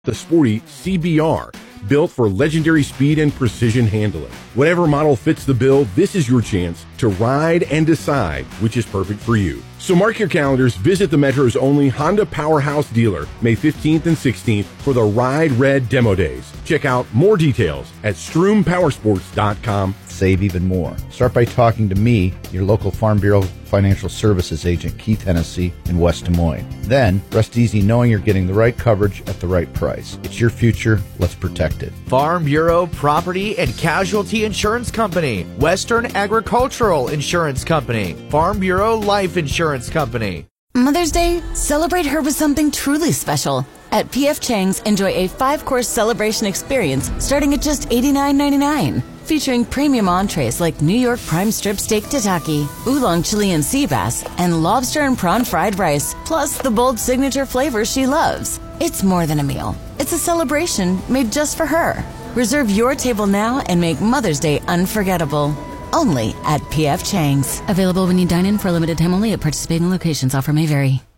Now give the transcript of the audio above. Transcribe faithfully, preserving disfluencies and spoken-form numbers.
The sporty C B R, built for legendary speed and precision handling. Whatever model fits the bill, this is your chance to ride and decide which is perfect for you. So mark your calendars, visit the Metro's only Honda Powerhouse dealer May fifteenth and sixteenth for the Ride Red Demo Days. Check out more details at strom powersports dot com. Save even more. Start by talking to me, your local Farm Bureau Financial Services agent, Keith Hennessy in West Des Moines. Then, rest easy knowing you're getting the right coverage at the right price. It's your future. Let's protect it. Farm Bureau Property and Casualty Insurance Company, Western Agricultural Insurance Company, Farm Bureau Life Insurance Company. Mother's Day, celebrate her with something truly special. At P F Chang's, enjoy a five-course celebration experience starting at just eighty-nine ninety-nine. Featuring premium entrees like New York prime strip steak tataki, oolong Chilean sea bass, and lobster and prawn fried rice, plus the bold signature flavors she loves. It's more than a meal. It's a celebration made just for her. Reserve your table now and make Mother's Day unforgettable. Only at P F Chang's. Available when you dine in for a limited time only at participating locations. Offer may vary.